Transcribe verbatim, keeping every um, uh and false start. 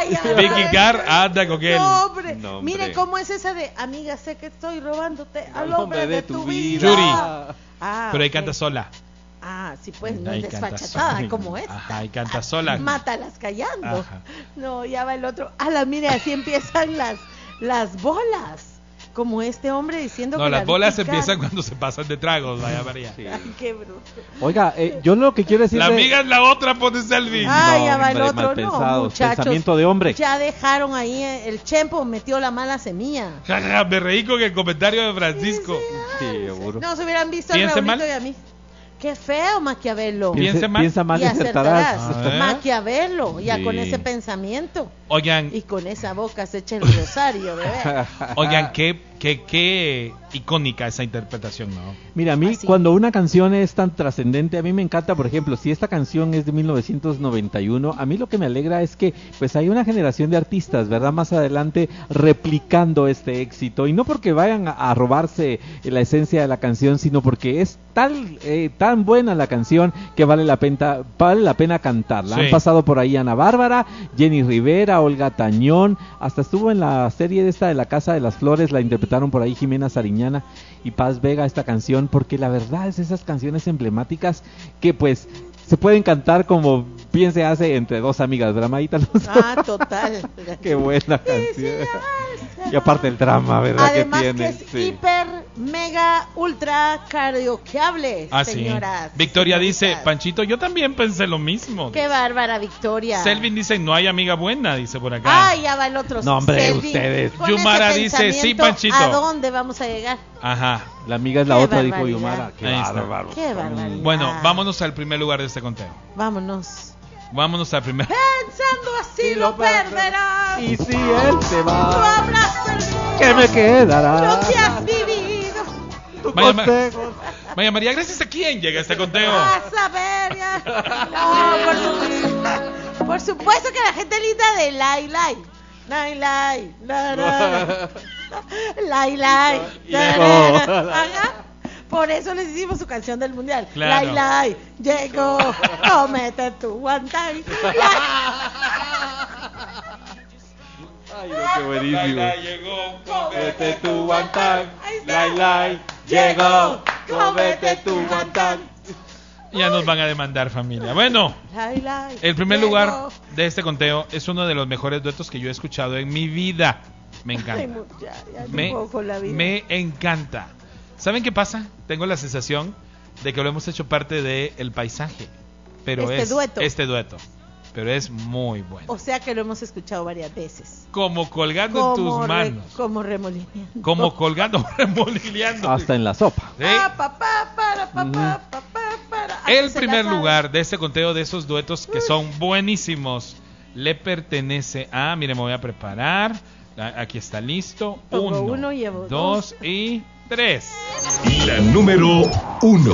Ay, Vicky Carr anda con él. No, hombre. No, hombre. Mire cómo es esa de, amiga, sé que estoy robándote al Al hombre hombre de, de tu tu vida. Yuri. Ah, Pero ahí ok. canta sola. Ah, sí, pues no Ahí es canta desfachatada sola. como esta. Ajá, ahí canta sola. Mátalas callando. Ajá. No, ya va el otro. Ala, mire, así empiezan las, las bolas. Como este hombre diciendo No, que las la bolas Vicky empiezan Carr- cuando se pasan de tragos, vaya María. Sí. Ay, qué bruto. Oiga, eh, yo lo que quiero decir La de- amiga es la otra, pone Selvi. Ah, No, ya va el hombre, otro. mal No, pensados, muchachos. pensamiento de hombre. Ya dejaron ahí, eh, el Chempo metió la mala semilla. Ja, ja, ja, me reí con el comentario de Francisco. Sí, seguro. No, se hubieran visto a Piense Raulito mal. y a mí. Qué feo, Maquiavelo. Piense Piensa, mal. piensa mal y y acertarás. acertarás. A ver. Maquiavelo, ya Sí. con ese pensamiento. Oigan, Y con esa boca se echa el rosario, bebé. oigan, qué, qué, qué icónica esa interpretación, ¿no? Mira, a mí Así. cuando una canción es tan trascendente, a mí me encanta, por ejemplo, si esta canción es de mil novecientos noventa y uno, a mí lo que me alegra es que pues hay una generación de artistas, ¿verdad? Más adelante replicando este éxito, y no porque vayan a, a robarse la esencia de la canción, sino porque es tal, eh, tan buena la canción que vale la pena, vale la pena cantarla. Sí. Han pasado por ahí Ana Bárbara, Jenny Rivera, Olga Tañón, hasta estuvo en la serie de esta de La Casa de las Flores, la interpretaron por ahí Jimena Sariñana y Paz Vega esta canción, porque la verdad es esas canciones emblemáticas que pues se pueden cantar como bien se hace entre dos amigas, ¿verdad, Maíta? Ah, total. Qué buena canción. Y aparte el drama, ¿verdad? Además que que, tiene. es Sí. hiper, mega, ultra karaokeable, Ah, sí. señoras. Victoria dice, señoritas. Panchito, yo también pensé lo mismo. Qué bárbara, Victoria. Selvin dice, no hay amiga buena, dice por acá. Ay, ya va el otro. No, hombre, Selvin. ustedes. Con Yumara ese dice, sí, pensamiento, Panchito. ¿A dónde vamos a llegar? Ajá. La amiga es la Qué otra, dijo barbaridad. Yumara. Qué Ahí está. bárbaro. Qué barbaridad. Bueno, vámonos al primer lugar de este conteo. Vámonos. Vámonos al primer. Pensando así lo perderás. Y si él se Tú va, habrás perdido ¿qué me quedará? lo que has vivido. Tu Vaya, Ma- consejo. Maya María, gracias a quién llega este conteo. A saber ya. No, por supuesto. Por supuesto que la gente linda de Lai Lai. Lai Lai. La, la, Lai Lai. La, la, la. Ajá. Por eso les hicimos su canción del mundial. Claro. Lai Lai. Llegó. Cómete tu guantán. Ay, no, qué buenísimo. llegó. Cómete tu guantán. Ahí está. Lai, lai, llegó. Cómete tu guantán. Ya nos van a demandar, familia. Bueno, Lai Lai. el primer Llegó. lugar de este conteo es uno de los mejores duetos que yo he escuchado en mi vida. Me Ay, encanta. muchacha, ya Me, no puedo con la vida. me encanta. ¿Saben qué pasa? Tengo la sensación de que lo hemos hecho parte del paisaje. Pero Este es dueto. este dueto. Pero es muy bueno. O sea que lo hemos escuchado varias veces. Como colgando en tus re- manos. como remolineando. Como colgando, remolineando. Hasta en la sopa. ¿Sí? Ah, papá, para, papá, papá, para. El Antes se primer la sabe. lugar de este conteo de esos duetos que son buenísimos le pertenece a, mire, me voy a preparar. A- Aquí está listo. Pongo Uno, uno, llevo dos y tres. La número uno.